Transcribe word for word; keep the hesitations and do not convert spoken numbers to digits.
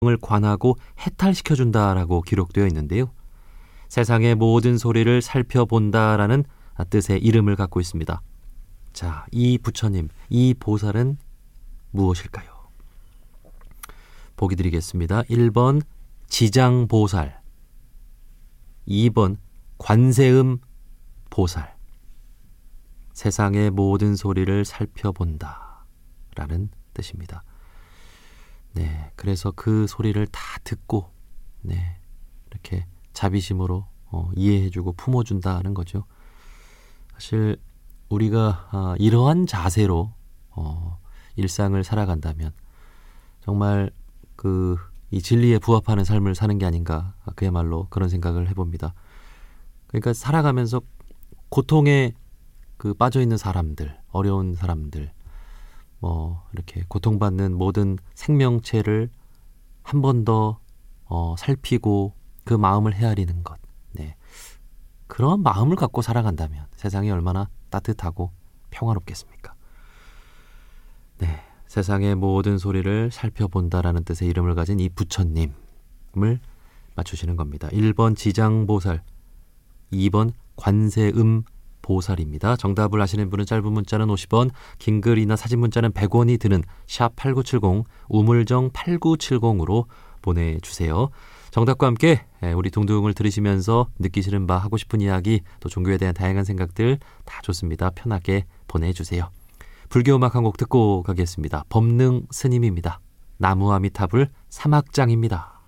을 관하고 해탈시켜준다라고 기록되어 있는데요. 세상의 모든 소리를 살펴본다라는 뜻의 이름을 갖고 있습니다. 자, 이 부처님, 이 보살은 무엇일까요? 보기 드리겠습니다. 일 번 지장보살, 이 번 관세음 보살. 세상의 모든 소리를 살펴본다 라는 뜻입니다. 네, 그래서 그 소리를 다 듣고 네, 이렇게 자비심으로 어, 이해해주고 품어준다는 거죠. 사실 우리가 아, 이러한 자세로 어, 일상을 살아간다면 정말 그 이 진리에 부합하는 삶을 사는 게 아닌가, 그야말로 그런 생각을 해봅니다. 그러니까 살아가면서 고통에 그 빠져있는 사람들, 어려운 사람들, 뭐 이렇게 고통받는 모든 생명체를 한 번 더 어, 살피고 그 마음을 헤아리는 것, 네, 그런 마음을 갖고 살아간다면 세상이 얼마나 따뜻하고 평화롭겠습니까? 네, 세상의 모든 소리를 살펴본다라는 뜻의 이름을 가진 이 부처님을 맞추시는 겁니다. 일 번 지장보살, 이 번 관세음 보살입니다. 정답을 아시는 분은 짧은 문자는 오십 원, 긴 글이나 사진 문자는 백 원이 드는 샵 팔구칠공, 우물정 팔구칠공으로 보내주세요. 정답과 함께 우리 둥둥을 들으시면서 느끼시는 바, 하고 싶은 이야기, 또 종교에 대한 다양한 생각들 다 좋습니다. 편하게 보내주세요. 불교 음악 한 곡 듣고 가겠습니다. 법능 스님입니다. 나무아미타불 삼악장입니다.